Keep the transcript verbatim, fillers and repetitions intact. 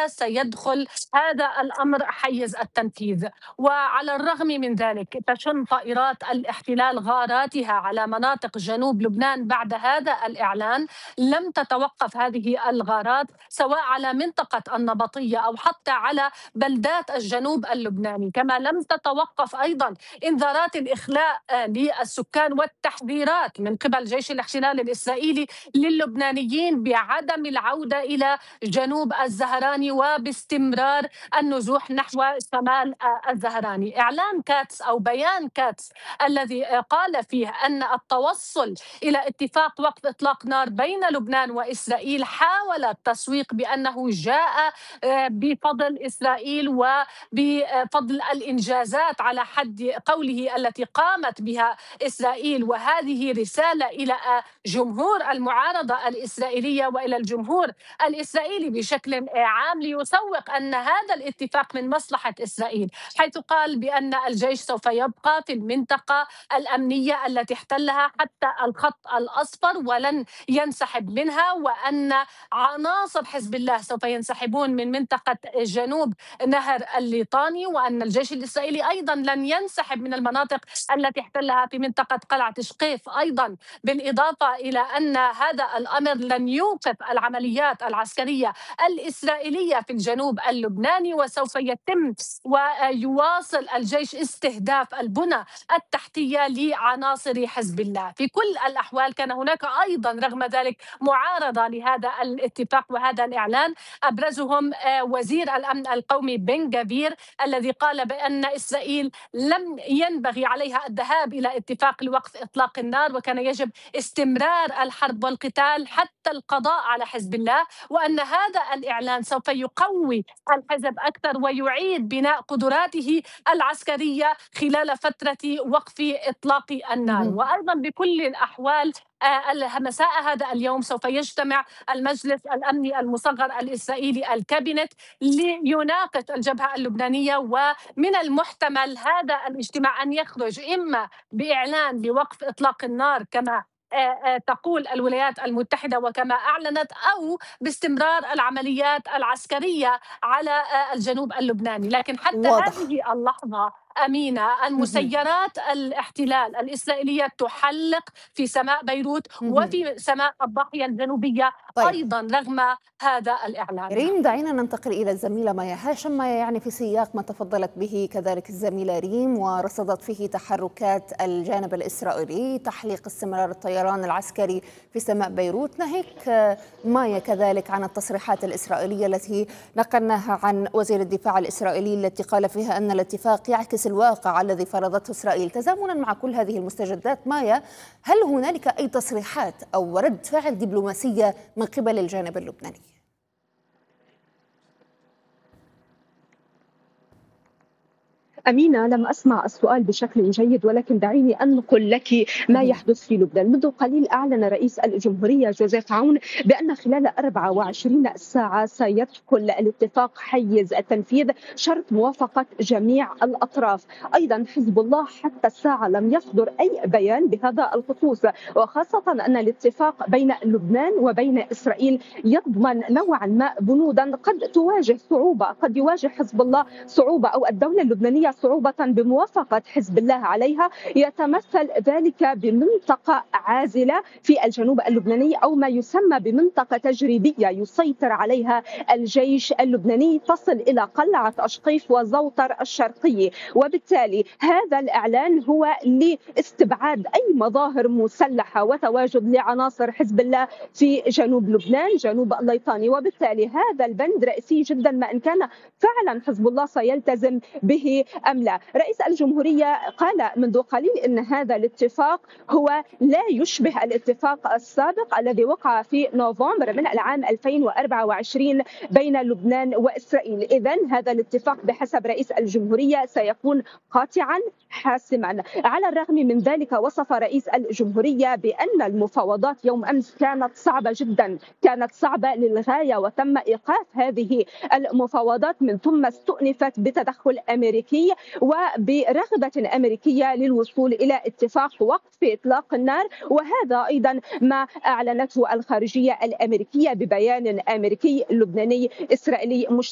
متى سيدخل هذا الأمر حيز التنفيذ. وعلى الرغم من ذلك تشن طائرات الاحتلال غاراتها على مناطق جنوب لبنان بعد هذا الإعلان. لم تتوقف هذه الغارات سواء على منطقة النبطية أو حتى على بلدات الجنوب اللبناني، كما لم تتوقف أيضا إنذارات الإخلاء للسكان والتحذيرات من قبل جيش الاحتلال الإسرائيلي للبنانيين بعدم العودة إلى جنوب الزهراني وباستمرار النزوح نحو شمال الزهراني. إعلان كاتس أو بيان كاتس الذي قال فيه أن التوصل إلى اتفاق وقف إطلاق نار بين لبنان وإسرائيل حاول التسويق بأنه جاء بفضل إسرائيل وبفضل الإنجازات على حد قوله التي قامت بها إسرائيل، وهذه رسالة إلى جمهور المعارضة الإسرائيلية وإلى الجمهور الإسرائيلي بشكل عام ليسوق أن هذا الاتفاق من مصلحة إسرائيل، حيث قال بأن الجيش سوف يبقى في المنطقة الأمنية التي احتلها حتى الخط الأصفر ولن ينسحب منها، وأن عناصر حزب الله سوف ينسحبون من منطقة جنوب نهر الليطاني، وأن الجيش الإسرائيلي أيضا لن ينسحب من المناطق التي احتلها في منطقة قلعة شقيف أيضا، بالإضافة إلى أن هذا الأمر لن يوقف العمليات العسكرية الإسرائيلية في الجنوب اللبناني، وسوف يتم ويواصل الجيش استهداف البنى التحتية لعناصر حزب الله. في كل الأحوال كان هناك أيضا رغم ذلك معارضة لهذا الاتفاق وهذا الإعلان، أبرزهم وزير الأمن القومي بن جفير الذي قال بأن إسرائيل لم ينبغي عليها الذهاب إلى اتفاق لوقف إطلاق النار، وكان يجب استمرار الحرب والقتال حتى القضاء على حزب الله، وأن هذا الإعلان سوف يقوي الحزب أكثر ويعيد بناء قدراته العسكرية خلال فترة وقف إطلاق النار. وأيضا بكل الأحوال مساء هذا اليوم سوف يجتمع المجلس الأمني المصغر الإسرائيلي الكابينت ليناقش الجبهة اللبنانية، ومن المحتمل هذا الاجتماع أن يخرج إما بإعلان بوقف إطلاق النار كما تقول الولايات المتحدة وكما أعلنت، أو باستمرار العمليات العسكرية على الجنوب اللبناني. لكن حتى واضح. هذه اللحظة أمينة المسيرات الاحتلال الإسرائيلية تحلق في سماء بيروت وفي سماء الضاحية الجنوبية طيب. أيضا رغم هذا الإعلان. ريم، دعينا ننتقل إلى الزميلة مايا هاشم. مايا، يعني في سياق ما تفضلت به كذلك الزميلة ريم ورصدت فيه تحركات الجانب الإسرائيلي تحليق استمرار الطيران العسكري في سماء بيروت، ناهيك مايا كذلك عن التصريحات الإسرائيلية التي نقلناها عن وزير الدفاع الإسرائيلي التي قال فيها أن الاتفاق يعكس الواقع الذي فرضته إسرائيل. تزامنا مع كل هذه المستجدات مايا، هل هنالك أي تصريحات أو رد فعل دبلوماسية من قبل الجانب اللبناني؟ أمينة، لم أسمع السؤال بشكل جيد، ولكن دعيني أنقل لك ما يحدث في لبنان. منذ قليل أعلن رئيس الجمهورية جوزيف عون بأن خلال أربع وعشرين ساعة سيدخل الاتفاق حيز التنفيذ شرط موافقة جميع الأطراف. أيضا حزب الله حتى الساعة لم يصدر أي بيان بهذا الخصوص، وخاصة أن الاتفاق بين لبنان وبين إسرائيل يضمن نوعا ما بنودا قد تواجه صعوبة، قد يواجه حزب الله صعوبة أو الدولة اللبنانية صعوبة بموافقة حزب الله عليها، يتمثل ذلك بمنطقة عازلة في الجنوب اللبناني أو ما يسمى بمنطقة تجريبية يسيطر عليها الجيش اللبناني، تصل إلى قلعة أشقيف وزوطر الشرقي. وبالتالي هذا الإعلان هو لاستبعاد أي مظاهر مسلحة وتواجد لعناصر حزب الله في جنوب لبنان جنوب الليطاني. وبالتالي هذا البند رئيسي جدا، ما إن كان فعلا حزب الله سيلتزم به أم لا. رئيس الجمهورية قال منذ قليل إن هذا الاتفاق هو لا يشبه الاتفاق السابق الذي وقع في نوفمبر من العام ألفين وأربعة وعشرين بين لبنان وإسرائيل. إذن هذا الاتفاق بحسب رئيس الجمهورية سيكون قاطعا حاسما. على الرغم من ذلك وصف رئيس الجمهورية بأن المفاوضات يوم أمس كانت صعبة جدا، كانت صعبة للغاية، وتم إيقاف هذه المفاوضات من ثم استؤنفت بتدخل أمريكي وبرغبة أمريكية للوصول إلى اتفاق وقف إطلاق النار. وهذا أيضا ما أعلنته الخارجية الأمريكية ببيان أمريكي لبناني إسرائيلي مشترك.